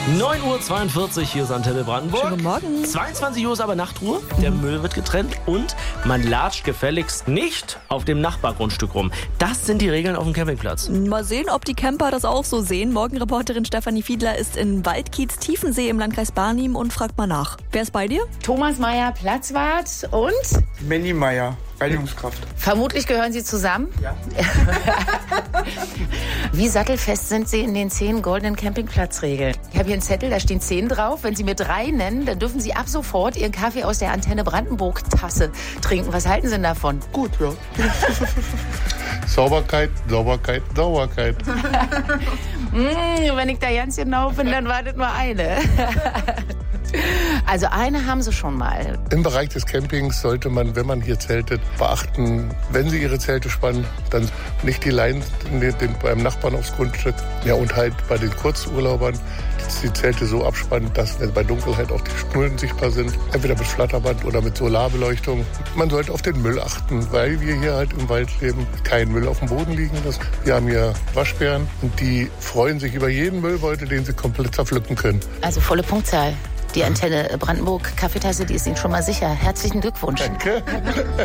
9:42 Uhr, hier ist Antenne Brandenburg. Schönen guten Morgen. 22 Uhr ist aber Nachtruhe. Der Müll wird getrennt und man latscht gefälligst nicht auf dem Nachbargrundstück rum. Das sind die Regeln auf dem Campingplatz. Mal sehen, ob die Camper das auch so sehen. Morgenreporterin Stefanie Fiedler ist in Waldkiez Tiefensee im Landkreis Barnim und fragt mal nach. Wer ist bei dir? Thomas Meyer, Platzwart und? Manny Meyer, Reinigungskraft. Vermutlich gehören Sie zusammen? Ja. Wie sattelfest sind Sie in den 10 goldenen Campingplatzregeln? Ich habe hier einen Zettel, da stehen 10 drauf. Wenn Sie mir 3 nennen, dann dürfen Sie ab sofort Ihren Kaffee aus der Antenne Brandenburg-Tasse trinken. Was halten Sie denn davon? Gut, ja. Sauberkeit, Sauberkeit, Sauberkeit. Wenn ich da ganz genau bin, dann wartet nur eine. Also eine haben Sie schon mal. Im Bereich des Campings sollte man, wenn man hier zeltet, beachten, wenn Sie Ihre Zelte spannen, dann nicht die Leinen beim Nachbarn aufs Grundstück. Ja, und halt bei den Kurzurlaubern die Zelte so abspannen, dass bei Dunkelheit auch die Schnullen sichtbar sind. Entweder mit Flatterband oder mit Solarbeleuchtung. Man sollte auf den Müll achten, weil wir hier halt im Wald leben, keinen Müll auf dem Boden liegen lassen. Wir haben hier Waschbären und die freuen sich über jeden Müllbeutel, den sie komplett zerpflücken können. Also volle Punktzahl. Die Antenne Brandenburg Kaffeetasse, die ist Ihnen schon mal sicher. Herzlichen Glückwunsch. Danke.